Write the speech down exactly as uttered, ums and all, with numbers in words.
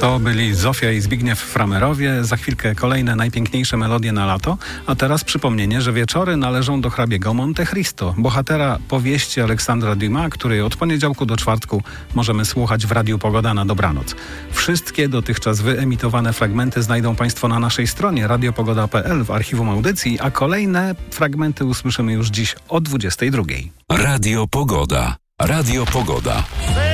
To byli Zofia i Zbigniew Framerowie. Za chwilkę kolejne najpiękniejsze melodie na lato. A teraz przypomnienie, że wieczory należą do hrabiego Monte Cristo, bohatera powieści Aleksandra Dumas, której od poniedziałku do czwartku możemy słuchać w Radiu Pogoda na dobranoc. Wszystkie dotychczas wyemitowane fragmenty znajdą Państwo na naszej stronie radiopogoda kropka p l w archiwum audycji, a kolejne fragmenty usłyszymy już dziś o dwudziestej drugiej. Radio Pogoda. Radio Pogoda.